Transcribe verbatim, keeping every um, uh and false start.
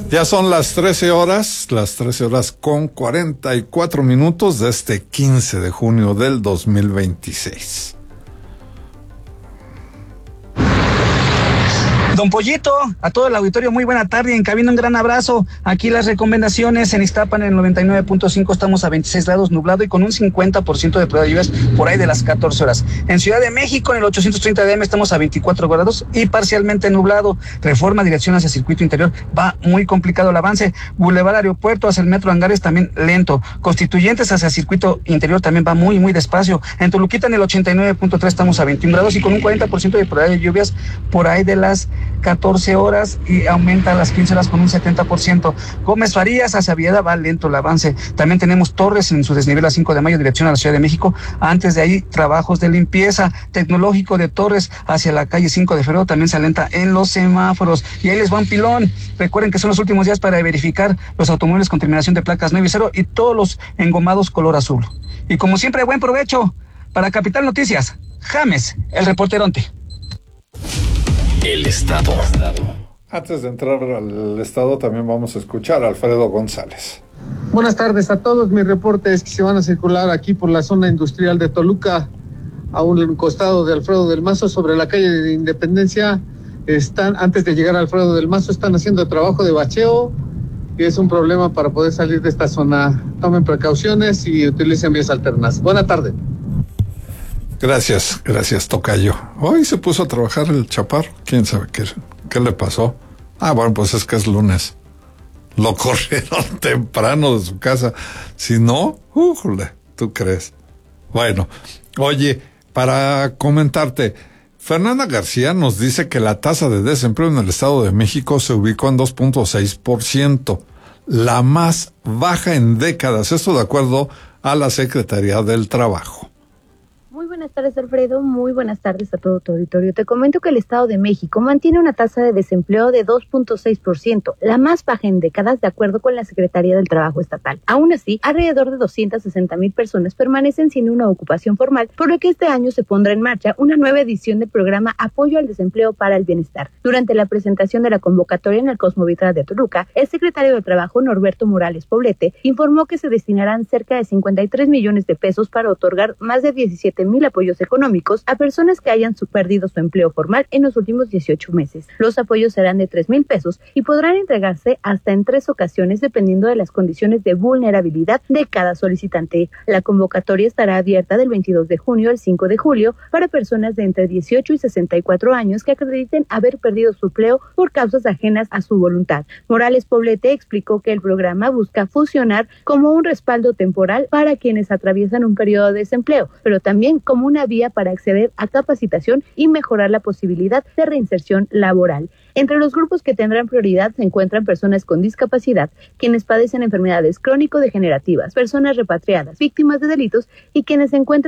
Ya son las trece horas, las trece horas con cuarenta y cuatro minutos de este quince de junio del dos mil veintiséis. Don Pollito, a todo el auditorio, muy buena tarde. En cabina, un gran abrazo. Aquí las recomendaciones: en Iztapan, en el noventa y nueve punto cinco, estamos a veintiséis grados, nublado y con un cincuenta por ciento de probabilidad de lluvias por ahí de las catorce horas. En Ciudad de México, en el ochocientos treinta D M, estamos a veinticuatro grados y parcialmente nublado. Reforma, dirección hacia Circuito Interior, va muy complicado el avance. Boulevard Aeropuerto hacia el Metro Angares, también lento. Constituyentes hacia Circuito Interior también va muy, muy despacio. En Toluquita, en el ochenta y nueve punto tres, estamos a veintiún grados y con un cuarenta por ciento de probabilidad de lluvias por ahí de las catorce horas y aumenta a las quince horas con un setenta por ciento. Gómez Farías hacia Vieda va lento el avance. También tenemos Torres en su desnivel a cinco de mayo, dirección a la Ciudad de México. Antes de ahí, trabajos de limpieza. Tecnológico de Torres hacia la calle cinco de febrero también se alenta en los semáforos. Y ahí les va un pilón. Recuerden que son los últimos días para verificar los automóviles con terminación de placas nueve y cero y todos los engomados color azul. Y como siempre, buen provecho. Para Capital Noticias, James, el reporteronte. El Estado. Antes de entrar al Estado, también vamos a escuchar a Alfredo González. Buenas tardes a todos. Mi reporte es que se van a circular aquí por la zona industrial de Toluca, a un costado de Alfredo del Mazo, sobre la calle de Independencia. Están, antes de llegar a Alfredo del Mazo, están haciendo trabajo de bacheo y es un problema para poder salir de esta zona. Tomen precauciones y utilicen vías alternas. Buena tarde. Gracias, gracias, tocayo. Hoy se puso a trabajar el chaparro. ¿Quién sabe qué, qué le pasó? Ah, bueno, pues es que es lunes. Lo corrieron temprano de su casa. Si no, ¡újule! ¿Tú crees? Bueno, oye, para comentarte, Fernanda García nos dice que la tasa de desempleo en el Estado de México se ubicó en dos punto seis por ciento, la más baja en décadas. Esto de acuerdo a la Secretaría del Trabajo. Muy buenas tardes, Alfredo. Muy buenas tardes a todo tu auditorio. Te comento que el Estado de México mantiene una tasa de desempleo de dos punto seis por ciento, la más baja en décadas, de acuerdo con la Secretaría del Trabajo Estatal. Aún así, alrededor de doscientas sesenta mil personas permanecen sin una ocupación formal, por lo que este año se pondrá en marcha una nueva edición del programa Apoyo al Desempleo para el Bienestar. Durante la presentación de la convocatoria en el Cosmovitral de Toluca, el secretario de Trabajo, Norberto Morales Poblete, informó que se destinarán cerca de cincuenta y tres millones de pesos para otorgar más de diecisiete mil apoyos económicos a personas que hayan perdido su empleo formal en los últimos dieciocho meses. Los apoyos serán de tres mil pesos y podrán entregarse hasta en tres ocasiones dependiendo de las condiciones de vulnerabilidad de cada solicitante. La convocatoria estará abierta del veintidós de junio al cinco de julio para personas de entre dieciocho y sesenta y cuatro años que acrediten haber perdido su empleo por causas ajenas a su voluntad. Morales Poblete explicó que el programa busca funcionar como un respaldo temporal para quienes atraviesan un periodo de desempleo, pero también como una vía para acceder a capacitación y mejorar la posibilidad de reinserción laboral. Entre los grupos que tendrán prioridad se encuentran personas con discapacidad, quienes padecen enfermedades crónico-degenerativas, personas repatriadas, víctimas de delitos y quienes se encuentran